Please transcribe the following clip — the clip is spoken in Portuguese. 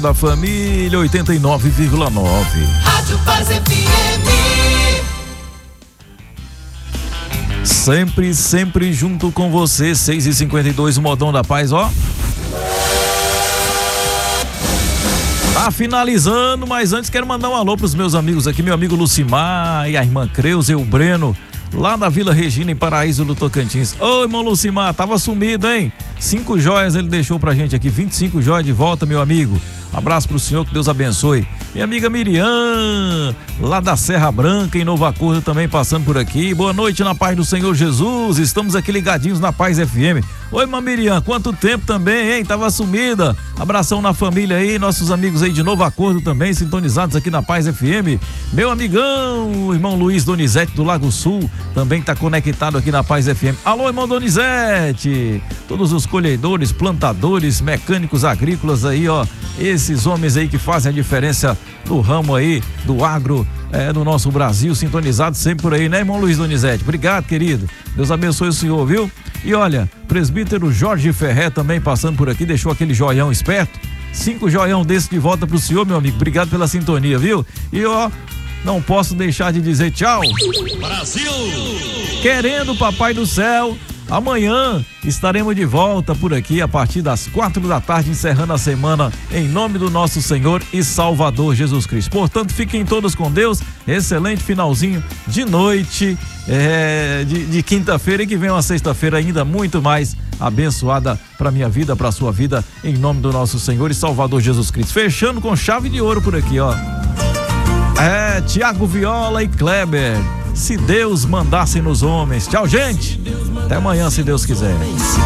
Da família 89,9. Rádio Paz FM. Sempre junto com você. 6h52, o Modão da Paz, ó. Tá finalizando, mas antes quero mandar um alô pros meus amigos aqui, meu amigo Lucimar e a irmã Creuza e o Breno, lá da Vila Regina, em Paraíso do Tocantins. Ô, irmão Lucimar, tava sumido, hein? 5 joias ele deixou pra gente aqui, 25 joias de volta, meu amigo. Abraço pro senhor, que Deus abençoe. Minha amiga Miriam, lá da Serra Branca, em Nova Acordo, também passando por aqui. Boa noite na paz do Senhor Jesus. Estamos aqui ligadinhos na Paz FM. Oi, irmã Miriam, quanto tempo também, hein? Tava sumida. Abração na família aí, nossos amigos aí de Nova Acordo também, sintonizados aqui na Paz FM. Meu amigão, o irmão Luiz Donizete do Lago Sul, também tá conectado aqui na Paz FM. Alô, irmão Donizete. Todos os colhedores, plantadores, mecânicos agrícolas aí, ó. Esses homens aí que fazem a diferença no ramo aí do agro, no nosso Brasil, sintonizado sempre por aí, né, irmão Luiz Donizete? Obrigado, querido. Deus abençoe o senhor, viu? E olha, presbítero Jorge Ferré também passando por aqui, deixou aquele joião esperto. 5 joião desse de volta pro senhor, meu amigo. Obrigado pela sintonia, viu? E ó, não posso deixar de dizer tchau. Brasil! Querendo o Papai do Céu, amanhã estaremos de volta por aqui a partir das 4 da tarde, encerrando a semana em nome do nosso Senhor e Salvador Jesus Cristo. Portanto, fiquem todos com Deus. Excelente finalzinho de noite de quinta-feira, e que vem uma sexta-feira ainda muito mais abençoada para minha vida, para sua vida, em nome do nosso Senhor e Salvador Jesus Cristo. Fechando com chave de ouro por aqui, ó. Tiago Viola e Kleber. Se Deus mandasse nos homens. Tchau, gente. Até amanhã, se Deus quiser.